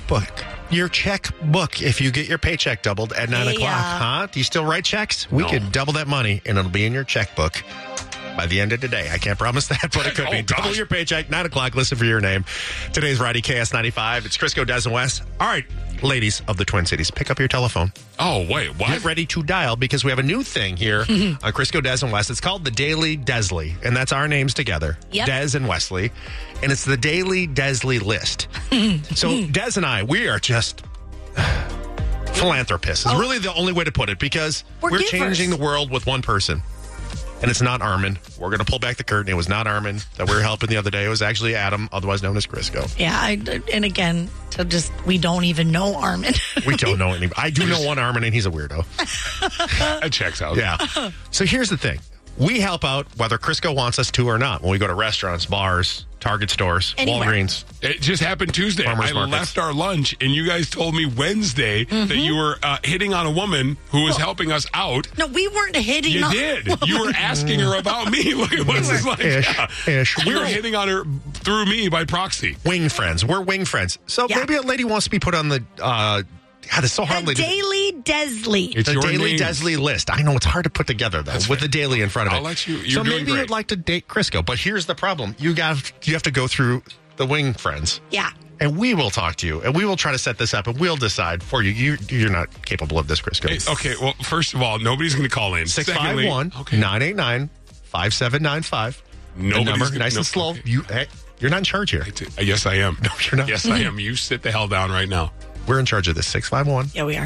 checkbook. Your checkbook if you get your paycheck doubled at 9 o'clock. Huh? Do you still write checks? We could double that money and it'll be in your checkbook by the end of today. I can't promise that, but it could be. Double your paycheck, 9 o'clock. Listen for your name. Today's Roddy KS95. It's Crisco, Des, and Wes. All right, ladies of the Twin Cities, pick up your telephone. Oh, wait, what? Get ready to dial because we have a new thing here on Crisco, Des, and Wes. It's called the Daily Desley, and that's our names together, Des and Wesley, and it's the Daily Desley list. So Des and I, we are just philanthropists. Is really the only way to put it because we're changing the world with one person. And it's not Armin. We're going to pull back the curtain. It was not Armin that we were helping the other day. It was actually Adam, otherwise known as Crisco. Yeah, and again, we don't even know Armin. We don't know anybody. I do know one Armin, and he's a weirdo. That checks out. Yeah. So here's the thing. We help out whether Crisco wants us to or not when we go to restaurants, bars, Target stores, Walgreens. It just happened Tuesday. I left our lunch, and you guys told me Wednesday that you were hitting on a woman who was helping us out. No, we weren't hitting on her. You did. You were asking her about me. Look at what's this like. Ish. You were hitting on her through me by proxy. Wing friends. We're wing friends. So maybe a lady wants to be put on the... God, it's so hard. The Daily Desley. It's the Daily Desley list. I know it's hard to put together, though, with the Daily in front of it. I'll let you. So maybe you'd like to date Crisco, but here's the problem. You have to go through the wing friends. Yeah. And we will talk to you, and we will try to set this up, and we'll decide for you. You're not capable of this, Crisco. Hey, okay, well, first of all, nobody's going to call in. 651-989-5795. Nobody's nice and slow. Okay. You're not in charge here. Yes, I am. No, you're not. Yes, I am. You sit the hell down right now. We're in charge of this. 651. Yeah, we are.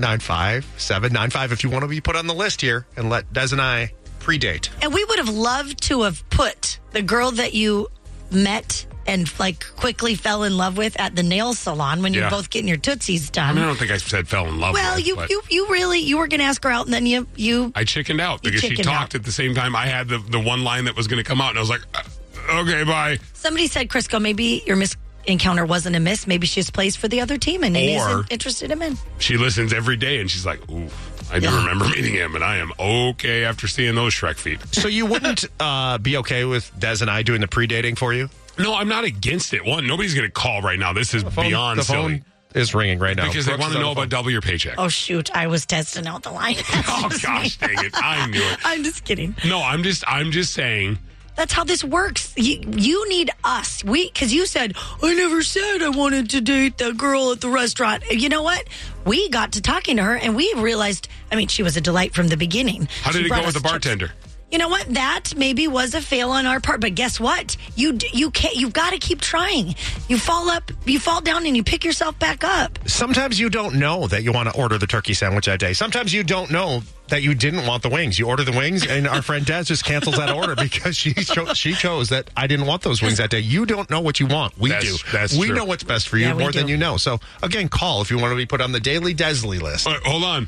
989-5795 if you want to be put on the list here and let Des and I predate. And we would have loved to have put the girl that you met and quickly fell in love with at the nail salon when you're both getting your tootsies done. I don't think I said fell in love with. You were going to ask her out and then you I chickened out because she talked at the same time. I had the one line that was going to come out and I was like, okay, bye. Somebody said, Crisco, maybe your encounter wasn't a miss. Maybe she just plays for the other team and isn't interested in men. She listens every day and she's like, ooh, I do remember meeting him and I am okay after seeing those Shrek feet. So you wouldn't be okay with Des and I doing the pre-dating for you? No, I'm not against it. One, nobody's going to call right now. This is beyond silly. The phone is ringing right now. Because they want to know about double your paycheck. Oh, shoot. I was testing out the line. Oh, gosh, dang it. I knew it. I'm just kidding. No, I'm just saying... That's how this works. You need us. Because you said, I never said I wanted to date the girl at the restaurant. You know what? We got to talking to her and we realized, she was a delight from the beginning. How did it go with the bartender? You know what? That maybe was a fail on our part, but guess what? You've got to keep trying. You fall down and you pick yourself back up. Sometimes you don't know that you want to order the turkey sandwich that day. Sometimes you don't know that you didn't want the wings. You order the wings and our friend Des just cancels that order because she chose that I didn't want those wings that day. You don't know what you want. We do. We know what's best for you more than you know. So again, call if you want to be put on the Daily Desley list. Hold on.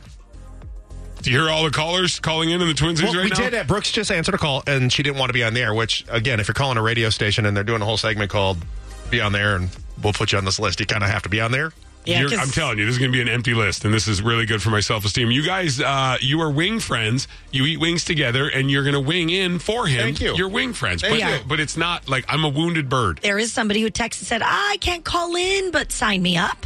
Do you hear all the callers calling in the Twin Cities right now? We did. Brooks just answered a call, and she didn't want to be on the air, which, again, if you're calling a radio station and they're doing a whole segment called Be On There and we'll put you on this list, you kind of have to be on there. Yeah, I'm telling you, this is going to be an empty list, and this is really good for my self-esteem. You guys, you are wing friends. You eat wings together, and you're going to wing in for him. Thank you. You're wing friends. But it's not like I'm a wounded bird. There is somebody who texted and said, I can't call in, but sign me up.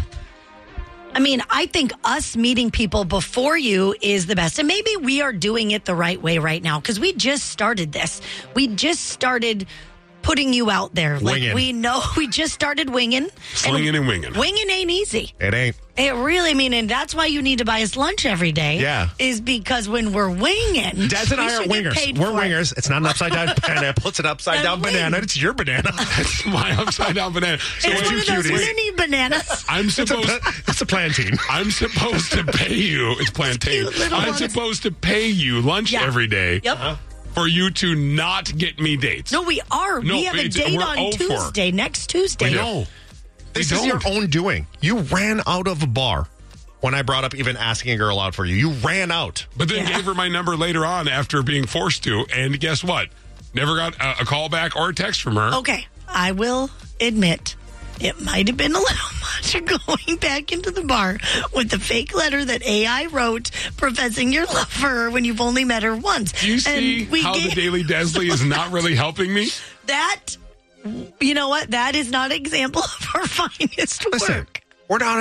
I think us meeting people before you is the best. And maybe we are doing it the right way right now because we just started this. We just started putting you out there. Winging. We know we just started winging. Slinging and winging. Winging ain't easy. It ain't. It really, and that's why you need to buy us lunch every day. Yeah. Is because when we're winging. Des and I are wingers. We're wingers. It's not an upside down pineapple. It's an upside down banana. It's your banana. It's my upside down banana. So it's one of those mini bananas. It's a plantain. I'm supposed to pay you. It's plantain. I'm supposed to pay you lunch every day. Yep. For you to not get me dates. No, we are. No, we have a date on Tuesday, next Tuesday. No. This is your own doing. You ran out of a bar when I brought up even asking a girl out for you. You ran out. But then gave her my number later on after being forced to. And guess what? Never got a call back or a text from her. Okay. I will admit it might have been a little much going back into the bar with the fake letter that AI wrote professing your love for her when you've only met her once. Do you see how the Daily Desley is not really helping me? You know what? That is not an example of our finest work. Listen, we're not